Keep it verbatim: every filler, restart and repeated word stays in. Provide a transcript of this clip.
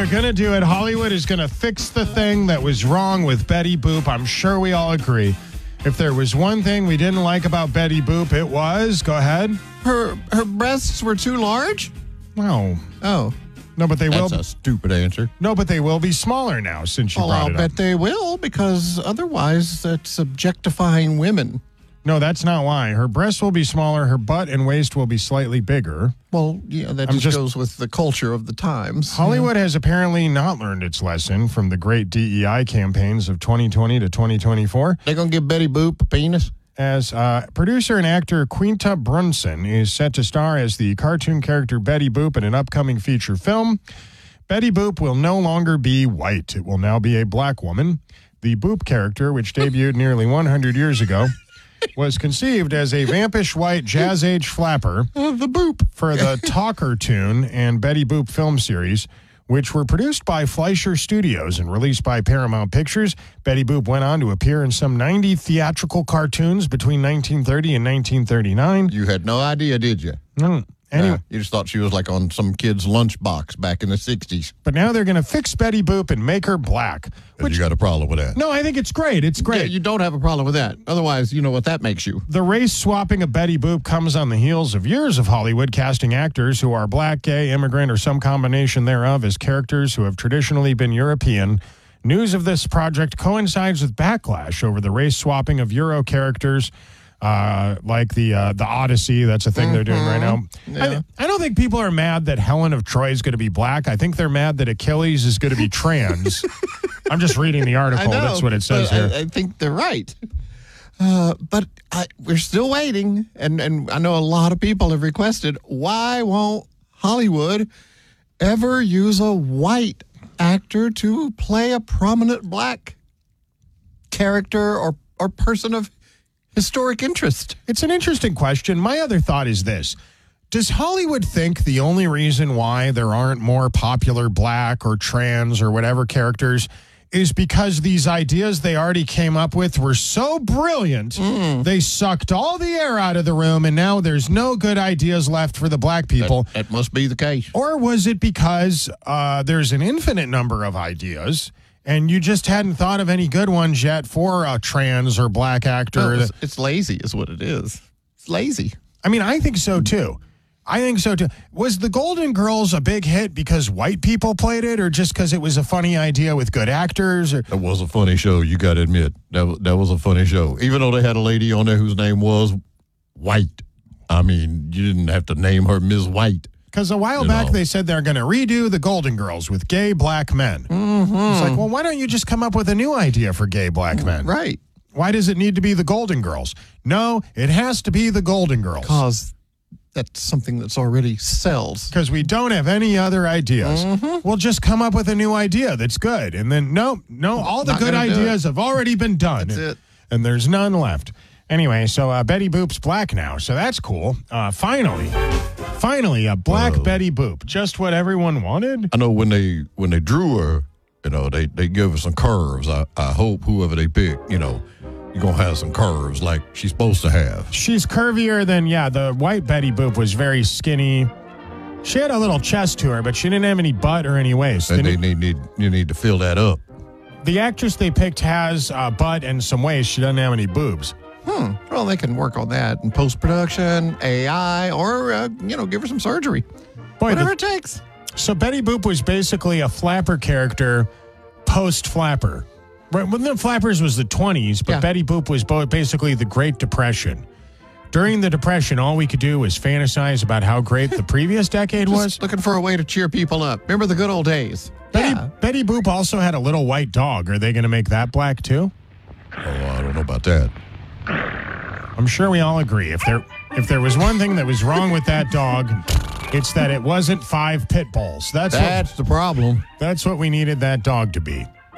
they're going to do it. Hollywood is going to fix the thing that was wrong with Betty Boop. I'm sure we all agree. If there was one thing we didn't like about Betty Boop, it was, go ahead. Her her breasts were too large? No. Oh. No, but they will. That's a stupid answer. No, but they will be smaller now since you Well, brought I'll it bet up. they will, because otherwise that's objectifying women. No, that's not why. Her breasts will be smaller. Her butt and waist will be slightly bigger. Well, yeah, that I'm just, just- goes with the culture of the times. Hollywood has apparently not learned its lesson from the great D E I campaigns of twenty twenty to twenty twenty-four. They're going to give Betty Boop a penis? As uh, producer and actor Quinta Brunson is set to star as the cartoon character Betty Boop in an upcoming feature film. Betty Boop will no longer be white. It will now be a black woman. The Boop character, which debuted nearly one hundred years ago, was conceived as a vampish white jazz age flapper Uh, the Boop. for the Talkertoon and Betty Boop film series, which were produced by Fleischer Studios and released by Paramount Pictures. Betty Boop went on to appear in some ninety theatrical cartoons between nineteen thirty and nineteen thirty-nine. You had no idea, did you? Mm. Anyway, Uh, you just thought she was like on some kid's lunchbox back in the sixties. but now they're going to fix Betty Boop and make her black. Which, you got a problem with that? no, I think it's great. It's great. Yeah, you don't have a problem with that. Otherwise, you know what that makes you. The race swapping of Betty Boop comes on the heels of years of Hollywood casting actors who are black, gay, immigrant, or some combination thereof as characters who have traditionally been European. News of this project coincides with backlash over the race swapping of Euro characters, uh, like the uh, the Odyssey. That's a thing mm-hmm. they're doing right now. Yeah. I, I don't think people are mad that Helen of Troy is going to be black. I think they're mad that Achilles is going to be trans. I'm just reading the article. I know, That's what it says but here. I, I think they're right. Uh, but I, we're still waiting, and, and I know a lot of people have requested, why won't Hollywood ever use a white actor to play a prominent black character or, or person of historic interest? It's an interesting question. My other thought is this. Does Hollywood think the only reason why there aren't more popular black or trans or whatever characters is because these ideas they already came up with were so brilliant, mm. they sucked all the air out of the room, and now there's no good ideas left for the black people? That, that must be the case. Or was it because uh, there's an infinite number of ideas, and you just hadn't thought of any good ones yet for a trans or black actor? No, it's, it's lazy is what it is. It's lazy. I mean, I think so, too. I think so, too. Was the Golden Girls a big hit because white people played it, or just because it was a funny idea with good actors? Or? That was a funny show, you got to admit. That was, that was a funny show. Even though they had a lady on there whose name was White. I mean, you didn't have to name her Miz White. Because a while you back know. they said they're going to redo the Golden Girls with gay black men. Mm-hmm. It's like, well, why don't you just come up with a new idea for gay black men? Right. Why does it need to be the Golden Girls? No, it has to be the Golden Girls. Because that's something that's already sells. Because we don't have any other ideas. Mm-hmm. We'll just come up with a new idea that's good. And then, no, no, all the Not good gonna do ideas have already been done. That's and, it. and there's none left. Anyway, so uh, Betty Boop's black now. So that's cool. Uh, finally, finally, a black Whoa. Betty Boop. Just what everyone wanted. I know when they when they drew her, you know, they, they gave her some curves. I, I hope whoever they pick, you know, you're going to have some curves like she's supposed to have. She's curvier than, yeah, the white Betty Boop was very skinny. She had a little chest to her, but she didn't have any butt or any waist. And they And need, need you need to fill that up. the actress they picked has a butt and some waist. She doesn't have any boobs. Hmm. Well, they can work on that in post-production, A I, or, uh, you know, give her some surgery. Boy, Whatever the- it takes. So Betty Boop was basically a flapper character post-flapper. Right, when the Flappers was the twenties, but Yeah. Betty Boop was bo- basically the Great Depression. During the Depression, all we could do was fantasize about how great the previous decade Just was. looking for a way to cheer people up. Remember the good old days. Betty, Yeah. Betty Boop also had a little white dog. Are they going to make that black too? Oh, I don't know about that. I'm sure we all agree. If there if there was one thing that was wrong with that dog, it's that it wasn't five pit bulls. That's That's what, the problem. that's what we needed that dog to be.